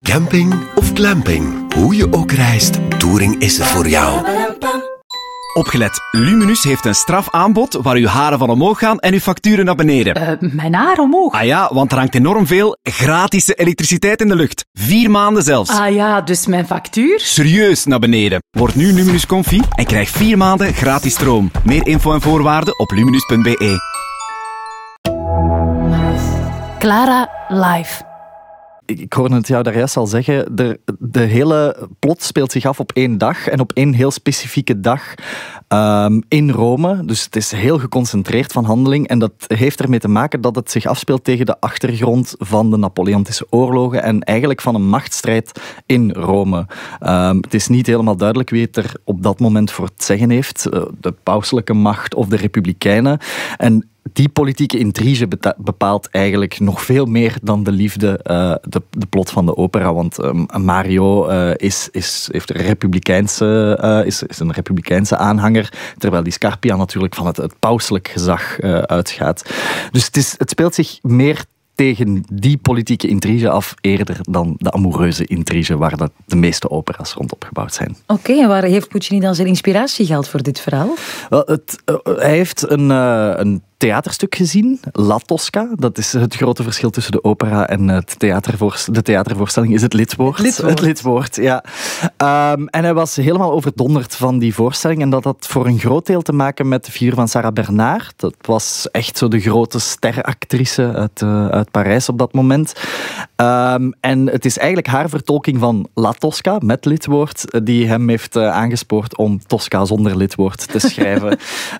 Camping of glamping, hoe je ook reist, Touring is er voor jou. Opgelet, Luminus heeft een strafaanbod waar uw haren van omhoog gaan en uw facturen naar beneden. Mijn haar omhoog? Ah ja, want er hangt enorm veel gratis elektriciteit in de lucht. 4 maanden zelfs. Ah ja, dus mijn factuur? Serieus naar beneden. Word nu Luminus Comfy en krijg 4 maanden gratis stroom. Meer info en voorwaarden op luminus.be. Clara live. Ik hoorde het jou daar juist al zeggen, de hele plot speelt zich af op 1 dag en op 1 heel specifieke dag in Rome. Dus het is heel geconcentreerd van handeling en dat heeft ermee te maken dat het zich afspeelt tegen de achtergrond van de Napoleontische oorlogen en eigenlijk van een machtsstrijd in Rome. Het is niet helemaal duidelijk wie het er op dat moment voor het zeggen heeft, de pauselijke macht of de republikeinen. En die politieke intrige bepaalt eigenlijk nog veel meer dan de liefde, de plot van de opera. Want Mario is een republikeinse aanhanger, terwijl die Scarpia natuurlijk van het pauselijk gezag uitgaat. Dus het speelt zich meer tegen die politieke intrige af eerder dan de amoureuze intrige waar de meeste opera's rond opgebouwd zijn. Oké, en waar heeft Puccini dan zijn inspiratie gehaald voor dit verhaal? Wel, hij heeft een theaterstuk gezien, La Tosca. Dat is het grote verschil tussen de opera en de theatervoorstelling is het lidwoord. Het lidwoord, ja. En hij was helemaal overdonderd van die voorstelling en dat had voor een groot deel te maken met de figuur van Sarah Bernard. Dat was echt zo de grote steractrice uit Parijs op dat moment. En het is eigenlijk haar vertolking van La Tosca met lidwoord die hem heeft aangespoord om Tosca zonder lidwoord te schrijven.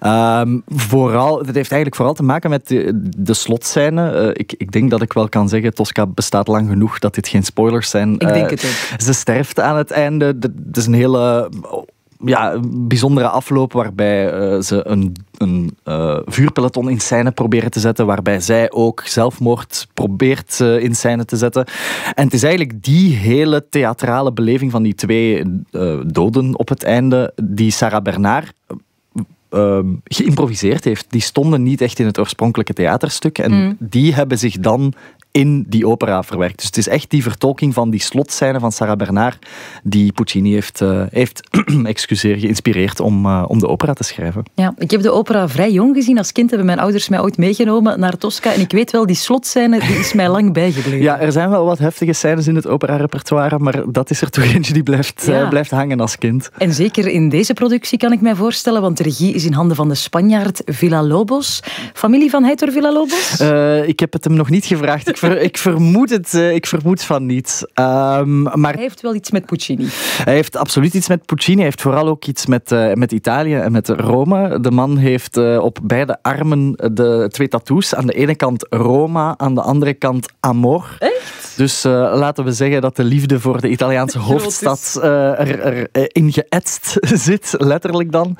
Het heeft eigenlijk vooral te maken met de slotscène. Ik denk dat ik wel kan zeggen, Tosca bestaat lang genoeg dat dit geen spoilers zijn. Ik denk het ook. Ze sterft aan het einde. Het is een hele bijzondere afloop waarbij ze een vuurpeloton in scène proberen te zetten, waarbij zij ook zelfmoord probeert in scène te zetten. En het is eigenlijk die hele theatrale beleving van die 2 doden op het einde die Sarah Bernard geïmproviseerd heeft. Die stonden niet echt in het oorspronkelijke theaterstuk en die hebben zich dan in die opera verwerkt. Dus het is echt die vertolking van die slotscène van Sarah Bernard die Puccini heeft geïnspireerd om de opera te schrijven. Ja, ik heb de opera vrij jong gezien. Als kind hebben mijn ouders mij ooit meegenomen naar Tosca en ik weet wel, die slotscène die is mij lang bijgebleven. Ja, er zijn wel wat heftige scènes in het opera-repertoire, maar dat is er toch eentje die blijft hangen als kind. En zeker in deze productie kan ik mij voorstellen, want de regie is in handen van de Spanjaard Villalobos. Familie van Heitor Villalobos? Ik heb het hem nog niet gevraagd. Ik vermoed van niet. Maar hij heeft wel iets met Puccini. Hij heeft absoluut iets met Puccini. Hij heeft vooral ook iets met Italië en met Rome. De man heeft op beide armen de 2 tattoos. Aan de ene kant Roma, aan de andere kant Amor. Echt? Dus laten we zeggen dat de liefde voor de Italiaanse hoofdstad erin geëtst zit, letterlijk dan.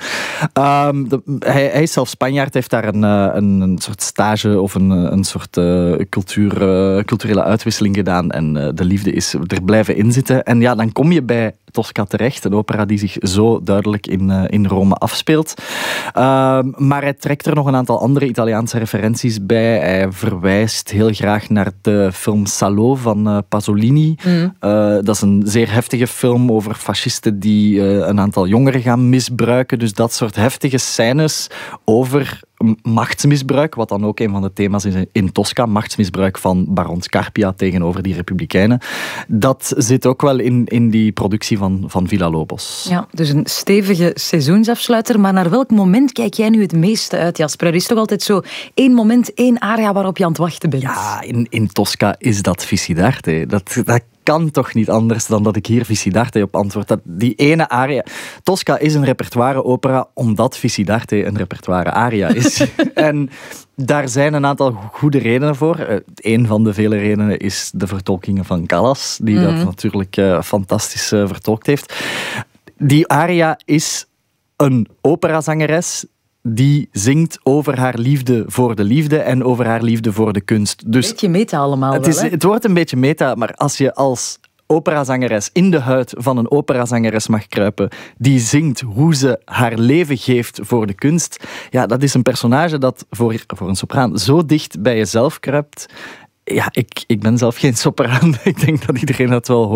Hij is zelf Spanjaard, heeft daar een soort stage of een soort culturele uitwisseling gedaan en de liefde is er blijven inzitten. En ja, dan kom je bij Tosca terecht, een opera die zich zo duidelijk in Rome afspeelt. Maar hij trekt er nog een aantal andere Italiaanse referenties bij. Hij verwijst heel graag naar de film Salo van Pasolini. Dat is een zeer heftige film over fascisten die een aantal jongeren gaan misbruiken. Dus dat soort heftige scènes over machtsmisbruik, wat dan ook een van de thema's is in Tosca, machtsmisbruik van baron Scarpia tegenover die republikeinen. Dat zit ook wel in die productie van Villalobos. Ja, dus een stevige seizoensafsluiter. Maar naar welk moment kijk jij nu het meeste uit, Jasper? Er is toch altijd zo 1 moment, 1 aria waarop je aan het wachten bent? Ja, in Tosca is dat Vicidarte. Dat kan toch niet anders dan dat ik hier Vicidarte op antwoord. Die ene aria. Tosca is een repertoire-opera omdat Vicidarte een repertoire-aria is. En daar zijn een aantal goede redenen voor. Een van de vele redenen is de vertolkingen van Callas, die dat natuurlijk fantastisch vertolkt heeft. Die aria is een operazangeres die zingt over haar liefde voor de liefde en over haar liefde voor de kunst. Dus een beetje meta allemaal het wordt een beetje meta, maar als je als operazangeres in de huid van een operazangeres mag kruipen, die zingt hoe ze haar leven geeft voor de kunst, ja, dat is een personage dat voor een sopraan zo dicht bij jezelf kruipt. Ja, ik ben zelf geen sopraan. Ik denk dat iedereen dat wel hoort.